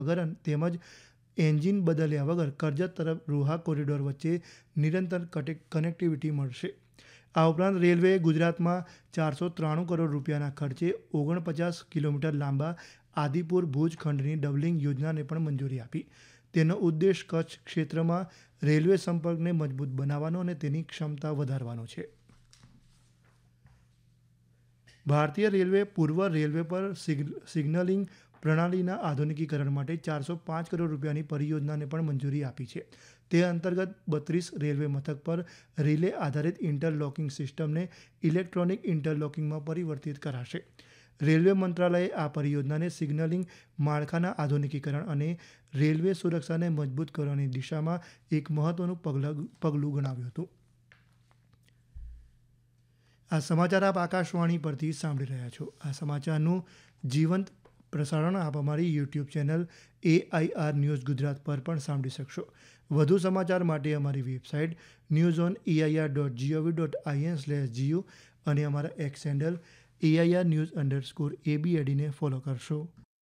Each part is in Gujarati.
વગર તેમજ એન્જિન બદલ્યા વગર કર્જત તરફ રોહા કોરિડોર વચ્ચે નિરંતર કનેક્ટિવિટી મળશે. આ ઉપરાંત રેલવેએ ગુજરાતમાં 493 કરોડ રૂપિયાના ખર્ચે 49 કિલોમીટર લાંબા આદિપુર ભુજ ખંડની ડબલિંગ યોજનાને પણ મંજૂરી આપી. તેનો ઉદ્દેશ કચ્છ ક્ષેત્રમાં રેલવે સંપર્કને મજબૂત બનાવવાનો અને તેની ક્ષમતા વધારવાનો છે. ભારતીય રેલવે પૂર્વ રેલવે પર સિગ્નલિંગ પ્રણાલીના આધુનિકીકરણ માટે 405 કરોડ રૂપિયાની પરિયોજનાને પણ મંજૂરી આપી છે. તે અંતર્ગત 32 રેલવે મથક પર રિલે આધારિત ઇન્ટરલોકિંગ સિસ્ટમને ઇલેક્ટ્રોનિક ઇન્ટરલોકિંગમાં પરિવર્તિત કરાશે. રેલવે મંત્રાલયે આ પરિયોજનાને સિગ્નલિંગ માળખાના આધુનિકીકરણ અને રેલવે સુરક્ષાને મજબૂત કરવાની દિશામાં એક મહત્વનું પગલું ગણાવ્યું હતું. આ સમાચાર આપ આકાશવાણી પરથી સાંભળી રહ્યા છો. આ સમાચારનું જીવંત પ્રસારણ આપ અમારી YouTube channel AIR news Gujarat પર પણ સાંભળી શકશો. વધુ સમાચાર માટે અમારી વેબસાઇટ newsoneair.gov.in/gu અને અમારા એક્સ હેન્ડલ AIR_news_ABAD ને ફોલો કરશો.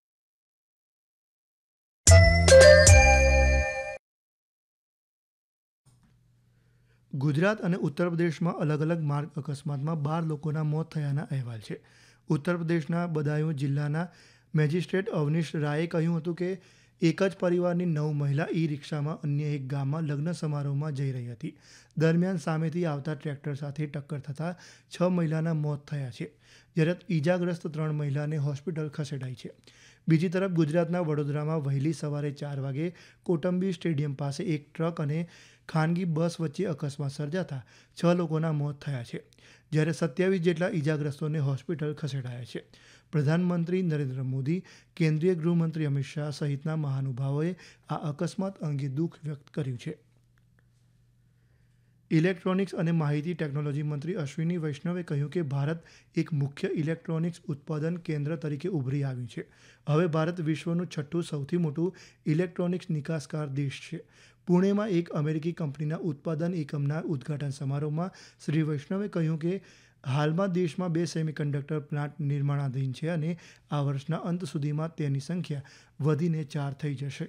ગુજરાત અને ઉત્તર પ્રદેશમાં અલગ અલગ માર્ગ અકસ્માતમાં 12 લોકોના મોત થયાના અહેવાલ છે. ઉત્તર પ્રદેશના બદાयूं જિલ્લાના મેજિસ્ટ્રેટ અવનીશ રાયે કહ્યું હતું કે એક જ પરિવારની 9 મહિલા ઈ-રિક્ષામાં અન્ય એક ગામમાં લગ્ન સમારોહમાં જઈ રહી હતી. દરમિયાન સામેથી આવતા ટ્રેક્ટર સાથે ટક્કર થતાં 6 મહિલાના મોત થયા છે, જ્યારે ઈજાગ્રસ્ત 3 મહિલાને હોસ્પિટલ ખસેડાઈ છે. બીજી તરફ ગુજરાતના વડોદરામાં વહેલી સવારે 4 વાગે કોટંબી સ્ટેડિયમ પાસે એક ટ્રક અને ખાનગી બસ વચ્ચે અકસ્માત સર્જાતા 6 લોકોના મોત થયા છે, જ્યારે 27 જેટલા ઈજાગ્રસ્તોને હોસ્પિટલ ખસેડાયા છે. પ્રધાનમંત્રી નરેન્દ્ર મોદી, કેન્દ્રીય ગૃહમંત્રી અમિત શાહ સહિતના મહાનુભાવોએ આ અકસ્માત અંગે દુઃખ વ્યક્ત કર્યું છે. ઇલેક્ટ્રોનિક્સ અને માહિતી ટેકનોલોજી મંત્રી અશ્વિની વૈષ્ણવે કહ્યું કે ભારત એક મુખ્ય ઇલેક્ટ્રોનિક્સ ઉત્પાદન કેન્દ્ર તરીકે ઉભરી આવ્યું છે. હવે ભારત વિશ્વનું 6થું સૌથી મોટું ઇલેક્ટ્રોનિક્સ નિકાસકાર દેશ છે. પુણેમાં એક અમેરિકી કંપનીના ઉત્પાદન એકમના ઉદ્ઘાટન સમારોહમાં શ્રી વૈષ્ણવે કહ્યું કે હાલમાં દેશમાં 2 સેમિકન્ડક્ટર પ્લાન્ટ નિર્માણાધીન છે અને આ વર્ષના અંત સુધીમાં તેની સંખ્યા વધીને 4 થઈ જશે.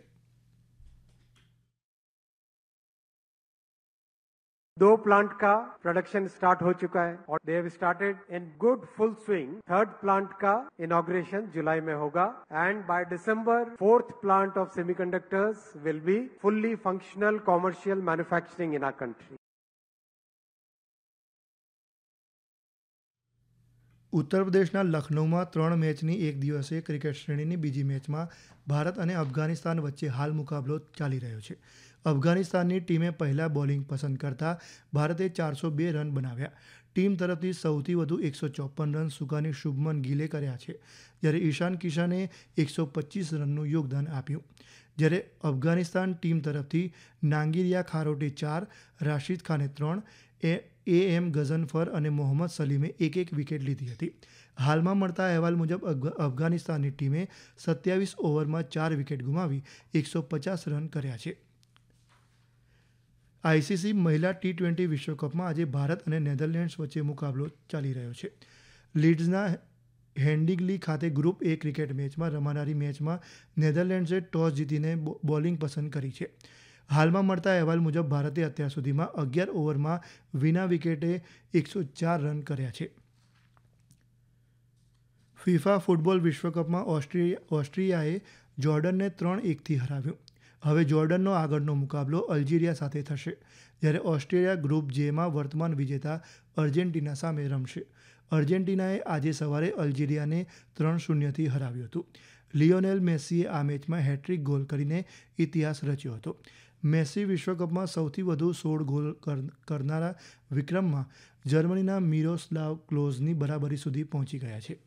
2 प्लांट का प्रोडक्शन स्टार्ट हो चुका है और they have started in good full swing. Third plant का इनॉग्रेशन जुलाई में होगा and by December fourth plant of semiconductors will be fully functional commercial manufacturing in our country. ઉત્તર પ્રદેશના લખનૌમાં 3 મેચની એક દિવસીય ક્રિકેટ શ્રેણીની બીજી મેચમાં ભારત અને અફઘાનિસ્તાન વચ્ચે હાલ મુકાબલો ચાલી રહ્યો છે. અફઘાનિસ્તાનની ટીમે પહેલા બોલિંગ પસંદ કરતા ભારતે 402 રન બનાવ્યા. ટીમ તરફથી સૌથી વધુ 154 રન સુકાની શુભમન ગિલે કર્યા છે, જ્યારે ઈશાન કિશને 125 રનનું યોગદાન આપ્યું. જ્યારે અફઘાનિસ્તાન ટીમ તરફથી નાંગિરિયા ખારોટે 4, રાશિદ ખાને 3, AM ગઝનફર અને મોહમ્મદ સલીમે એક વિકેટ લીધી હતી. હાલમાં મળતા અહેવાલ મુજબ અફઘાનિસ્તાનની ટીમે 27 ઓવરમાં 4 વિકેટ ગુમાવી 150 રન કર્યા છે. આઈસીસી મહિલા T20 વિશ્વકપમાં આજે ભારત અને નેધરલેન્ડ્સ વચ્ચે મુકાબલો ચાલી રહ્યો છે. લીડ્સના હેન્ડિગ્લી ખાતે ગ્રુપ A ક્રિકેટ મેચમાં રમાનારી મેચમાં નેધરલેન્ડ્સે ટોસ જીતીને બોલિંગ પસંદ કરી છે. હાલમાં મળતા અહેવાલ મુજબ ભારતે અત્યાર સુધીમાં 11 ઓવરમાં વિના વિકેટે 104 રન કર્યા છે. ફિફા ફૂટબોલ વિશ્વકપમાં ઓસ્ટ્રિયાએ જોર્ડનને 3-1થી હરાવ્યું. હવે જોર્ડનનો આગળનો મુકાબલો અલ્જેરિયા સાથે થશે, જ્યારે ઓસ્ટ્રેલિયા ગ્રુપ Jમાં વર્તમાન વિજેતા અર્જેન્ટિના સામે રમશે. અર્જેન્ટિનાએ આજે સવારે અલ્જેરિયાને 3-0થી હરાવ્યું હતું. લિયોનેલ મેસ્સીએ આ મેચમાં હેટ્રિક ગોલ કરીને ઇતિહાસ રચ્યો હતો. મેસ્સી વિશ્વકપમાં સૌથી વધુ 16 ગોલ કરનારા વિક્રમમાં જર્મનીના મિરોસ્લાવ ક્લોઝની બરાબરી સુધી પહોંચી ગયા છે.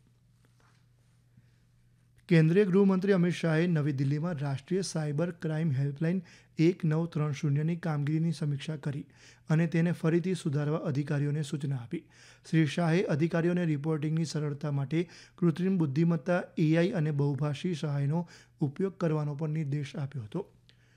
કેન્દ્રીય ગૃહમંત્રી અમિત શાહે નવી દિલ્હીમાં રાષ્ટ્રીય સાયબર ક્રાઇમ હેલ્પલાઇન 1930ની કામગીરીની સમીક્ષા કરી અને તેને ફરીથી સુધારવા અધિકારીઓને સૂચના આપી. શ્રી શાહે અધિકારીઓને રિપોર્ટિંગની સરળતા માટે કૃત્રિમ બુદ્ધિમત્તા AI અને બહુભાષી સહાયનો ઉપયોગ કરવાનો પણ નિર્દેશ આપ્યો હતો.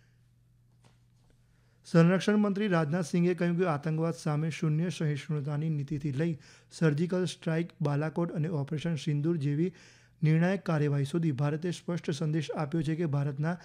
સંરક્ષણ મંત્રી રાજનાથસિંહે કહ્યું કે આતંકવાદ સામે શૂન્ય સહિષ્ણુતાની નીતિથી લઈ સર્જિકલ સ્ટ્રાઇક, બાલાકોટ અને ઓપરેશન સિંદૂર જેવી નિર્ણાયક કાર્યવાહી સુધી ભારતે સ્પષ્ટ સંદેશ આપ્યો છે કે ભારતના